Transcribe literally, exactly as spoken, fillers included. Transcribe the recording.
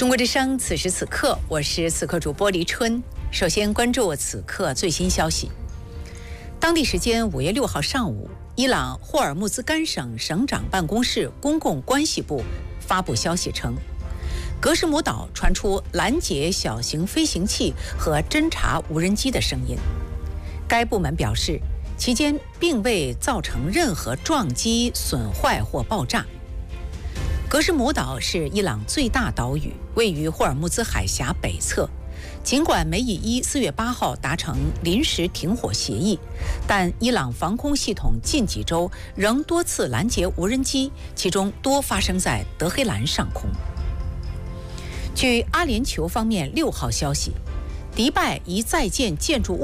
中国之声，此时此刻，我是此刻主播黎春。首先关注此刻最新消息。当地时间五月六号上午，伊朗霍尔木兹干省省长办公室公共关系部发布消息称，格什姆岛传出拦截小型飞行器和侦察无人机的声音。该部门表示，期间并未造成任何撞击、损坏或爆炸。格什姆岛是伊朗最大岛屿，位于霍尔木兹海峡北侧。尽管梅以一四月八号达成临时停火协议，但伊朗防空系统近几周仍多次拦截无人机，其中多发生在德黑兰上空。据阿联酋方面六号消息，迪拜一在建建筑物